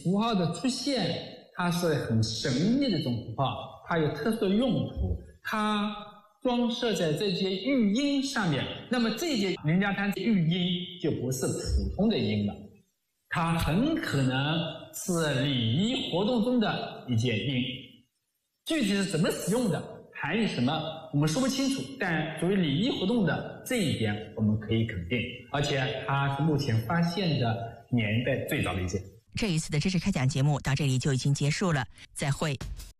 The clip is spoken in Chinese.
符号的出现，它是很神秘的一种符号，它有特殊的用途，它装饰在这些玉音上面，那么这些林家滩玉音就不是普通的音了，它很可能是礼仪活动中的一件音。具体是怎么使用的，含义什么，我们说不清楚，但作为礼仪活动的这一点我们可以肯定，而且它是目前发现的年代最早的一件。 这一次的知识开讲节目到这里就已经结束了，再会。